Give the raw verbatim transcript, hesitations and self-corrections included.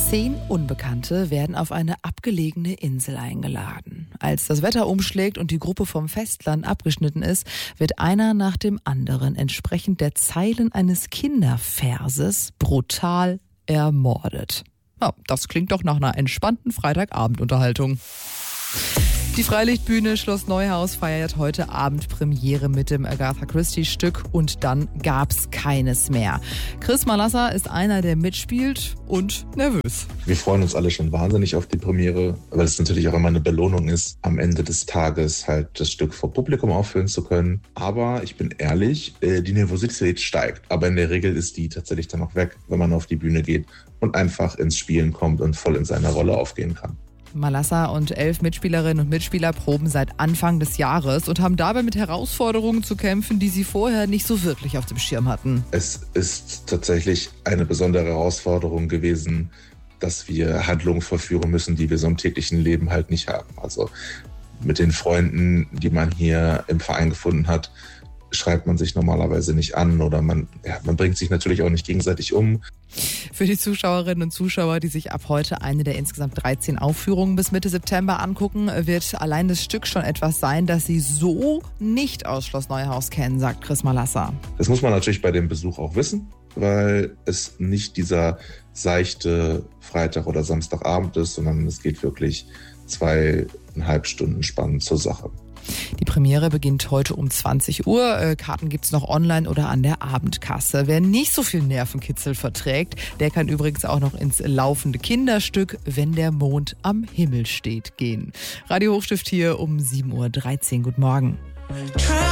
Zehn Unbekannte werden auf eine abgelegene Insel eingeladen. Als das Wetter umschlägt und die Gruppe vom Festland abgeschnitten ist, wird einer nach dem anderen entsprechend der Zeilen eines Kinderverses brutal ermordet. Ja, das klingt doch nach einer entspannten Freitagabendunterhaltung. Die Freilichtbühne Schloss Neuhaus feiert heute Abend Premiere mit dem Agatha Christie-Stück und dann gab's keines mehr. Chris Malasser ist einer, der mitspielt und nervös. Wir freuen uns alle schon wahnsinnig auf die Premiere, weil es natürlich auch immer eine Belohnung ist, am Ende des Tages halt das Stück vor Publikum aufführen zu können. Aber ich bin ehrlich, die Nervosität steigt. Aber in der Regel ist die tatsächlich dann auch weg, wenn man auf die Bühne geht und einfach ins Spielen kommt und voll in seiner Rolle aufgehen kann. Malasser und elf Mitspielerinnen und Mitspieler proben seit Anfang des Jahres und haben dabei mit Herausforderungen zu kämpfen, die sie vorher nicht so wirklich auf dem Schirm hatten. Es ist tatsächlich eine besondere Herausforderung gewesen, dass wir Handlungen vollführen müssen, die wir so im täglichen Leben halt nicht haben. Also mit den Freunden, die man hier im Verein gefunden hat, schreibt man sich normalerweise nicht an oder man, ja, man bringt sich natürlich auch nicht gegenseitig um. Für die Zuschauerinnen und Zuschauer, die sich ab heute eine der insgesamt dreizehn Aufführungen bis Mitte September angucken, wird allein das Stück schon etwas sein, das sie so nicht aus Schloss Neuhaus kennen, sagt Chris Malasser. Das muss man natürlich bei dem Besuch auch wissen, weil es nicht dieser seichte Freitag- oder Samstagabend ist, sondern es geht wirklich zweieinhalb Stunden spannend zur Sache. Die Premiere beginnt heute um zwanzig Uhr. Karten gibt's noch online oder an der Abendkasse. Wer nicht so viel Nervenkitzel verträgt, der kann übrigens auch noch ins laufende Kinderstück Wenn der Mond am Himmel steht gehen. Radio Hochstift hier um sieben Uhr dreizehn. Guten Morgen.